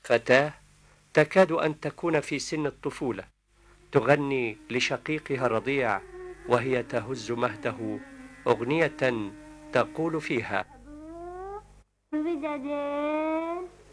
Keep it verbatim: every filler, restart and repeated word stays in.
فتاة تكاد أن تكون في سن الطفولة تغني لشقيقها الرضيع وهي تهز مهده أغنية تقول فيها: